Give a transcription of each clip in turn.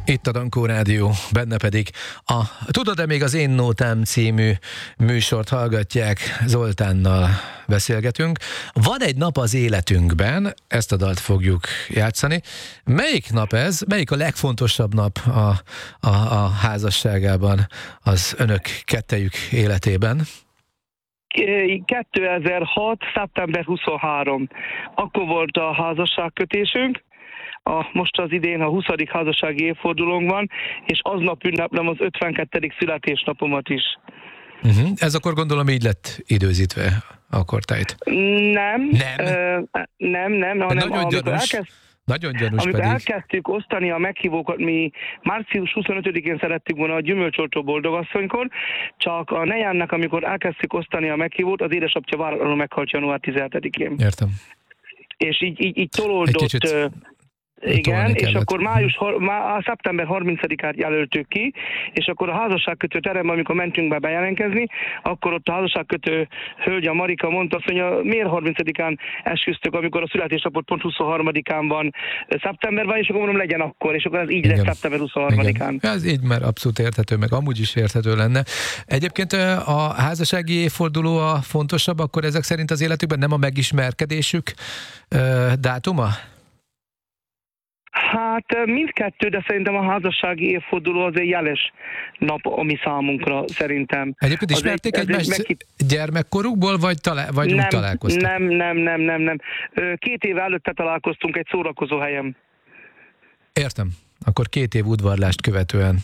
Itt a Dankó Rádió, benne pedig a Tudod-e még az Én Nótám című műsort hallgatják, Zoltánnal beszélgetünk. Van egy nap az életünkben, ezt a dalt fogjuk játszani. Melyik nap ez? Melyik a legfontosabb nap a házasságában, az önök kettejük életében? 2006. szeptember 23. Akkor volt a házasságkötésünk. Most az idén a 20. házassági évfordulónk van, és aznap ünneplem az 52. születésnapomat is. Ez akkor gondolom így lett időzítve a kortájt. Nem, hanem Nagyon gyanús amikor pedig. elkezdtük osztani a meghívókat, mi március 25-én szerettük volna a gyümölcsoltó boldogasszonykor, csak a nejánnak, amikor elkezdtük osztani a meghívót, az édesapja váratlanul meghalt január 17-én. Értem. És így tolódott. Igen, és akkor szeptember 30-át jelöltük ki, és akkor a házasságkötő teremben, amikor mentünk be bejelentkezni, akkor ott a házasságkötő hölgy, a Marika mondta azt, hogy miért 30-án esküztök, amikor a születésnapot pont 23-án van szeptemberben, és akkor mondom, legyen akkor, és akkor ez így lesz szeptember 23-án. Ez így már abszolút érthető, meg amúgy is érthető lenne. Egyébként a házassági évforduló a fontosabb, akkor ezek szerint az életükben nem a megismerkedésük dátuma? Hát mindkettő, de szerintem a házassági évforduló az egy jeles nap, ami számunkra szerintem. Egyébként ismerték egymást gyermekkorukból, vagy úgy találkoztak? Nem. 2 év előtte találkoztunk egy szórakozó helyen. Értem. Akkor 2 év udvarlást követően.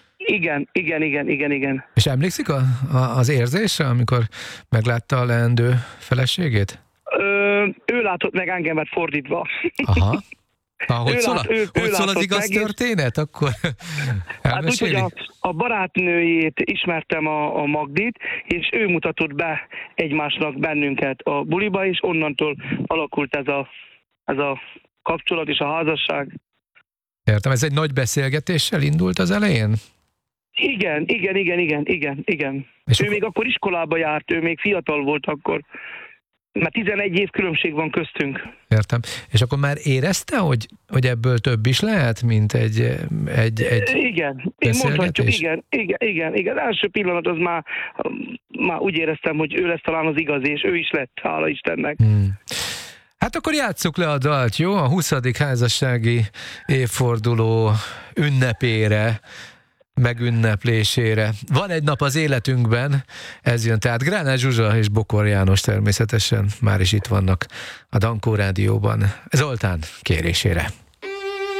Igen. És emlékszik az érzésre, amikor meglátta a leendő feleségét? Ő látott meg engemet fordítva. Aha. Hogy szól az igaz történet? Akkor elmeséli? Hát úgy, hogy a barátnőjét ismertem, a Magdit, és ő mutatott be egymásnak bennünket a buliba, és onnantól alakult ez a kapcsolat és a házasság. Értem, ez egy nagy beszélgetéssel indult az elején? Igen. És ő még akkor iskolába járt, ő még fiatal volt akkor. Mert 11 év különbség van köztünk. Értem. És akkor már érezte, hogy ebből több is lehet, mint egy igen, én mondhatjuk, igen. Első pillanat az már úgy éreztem, hogy ő lesz talán az igazi, és ő is lett, hála Istennek. Hát akkor játsszuk le a dalt, jó? A 20. házassági évforduló ünnepére, megünneplésére. Van egy nap az életünkben, ez jön, tehát Gránás Zsuzsa és Bokor János természetesen már is itt vannak a Dankó Rádióban, Zoltán kérésére.